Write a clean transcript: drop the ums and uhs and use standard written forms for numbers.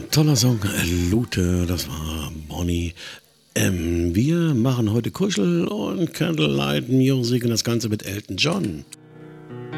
Toller Song, Lute, das war Bonnie. Wir machen heute Kuschel und Candlelight Music und das Ganze mit Elton John.